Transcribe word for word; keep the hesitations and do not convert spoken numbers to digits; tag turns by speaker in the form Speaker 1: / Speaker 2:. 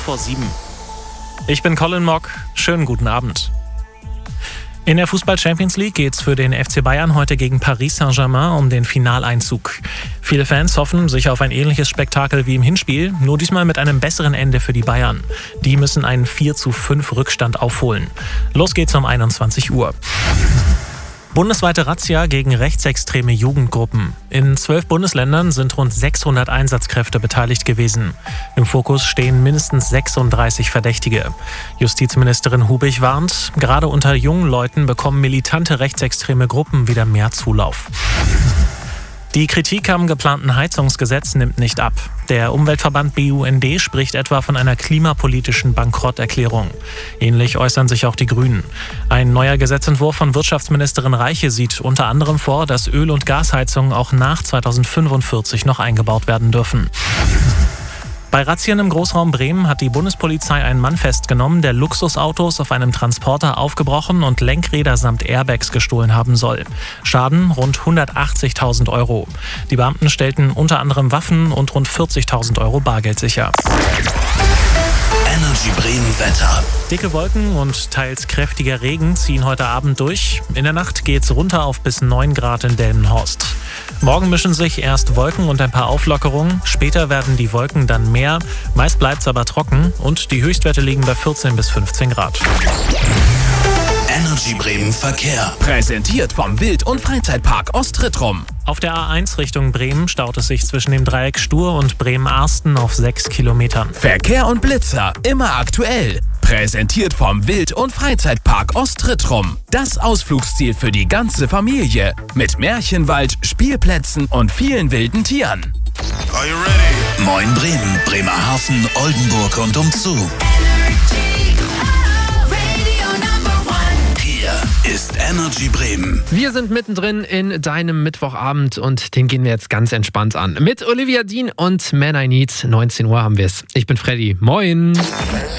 Speaker 1: vor sieben. Ich bin Colin Mock. Schönen guten Abend. In der Fußball-Champions League geht's für den F C Bayern heute gegen Paris Saint-Germain um den Finaleinzug. Viele Fans hoffen sich auf ein ähnliches Spektakel wie im Hinspiel, nur diesmal mit einem besseren Ende für die Bayern. Die müssen einen vier zu fünf Rückstand aufholen. Los geht's um einundzwanzig Uhr. Bundesweite Razzia gegen rechtsextreme Jugendgruppen. In zwölf Bundesländern sind rund sechshundert Einsatzkräfte beteiligt gewesen. Im Fokus stehen mindestens sechsunddreißig Verdächtige. Justizministerin Hubig warnt, gerade unter jungen Leuten bekommen militante rechtsextreme Gruppen wieder mehr Zulauf. Die Kritik am geplanten Heizungsgesetz nimmt nicht ab. Der Umweltverband B U N D spricht etwa von einer klimapolitischen Bankrotterklärung. Ähnlich äußern sich auch die Grünen. Ein neuer Gesetzentwurf von Wirtschaftsministerin Reiche sieht unter anderem vor, dass Öl- und Gasheizungen auch nach zweitausendfünfundvierzig noch eingebaut werden dürfen. Bei Razzien im Großraum Bremen hat die Bundespolizei einen Mann festgenommen, der Luxusautos auf einem Transporter aufgebrochen und Lenkräder samt Airbags gestohlen haben soll. Schaden rund hundertachtzigtausend Euro. Die Beamten stellten unter anderem Waffen und rund vierzigtausend Euro Bargeld sicher.
Speaker 2: Energy Bremen Wetter.
Speaker 1: Dicke Wolken und teils kräftiger Regen ziehen heute Abend durch. In der Nacht geht's runter auf bis neun Grad in Delmenhorst. Morgen mischen sich erst Wolken und ein paar Auflockerungen. Später werden die Wolken dann mehr. Meist bleibt's aber trocken und die Höchstwerte liegen bei vierzehn bis fünfzehn Grad.
Speaker 2: Energy Bremen Verkehr.
Speaker 3: Präsentiert vom Wild- und Freizeitpark Ostrittrum.
Speaker 1: Auf der A eins Richtung Bremen staut es sich zwischen dem Dreieck Stur und Bremen-Arsten auf sechs Kilometern.
Speaker 3: Verkehr und Blitzer immer aktuell. Präsentiert vom Wild- und Freizeitpark Ostrittrum. Das Ausflugsziel für die ganze Familie. Mit Märchenwald, Spielplätzen und vielen wilden Tieren.
Speaker 2: Are you ready? Moin Bremen, Bremerhaven, Oldenburg und umzu. Hier ist Energy Bremen.
Speaker 4: Wir sind mittendrin in deinem Mittwochabend und den gehen wir jetzt ganz entspannt an. Mit Olivia Dean und Man I Need. neunzehn Uhr haben wir es. Ich bin Freddy. Moin.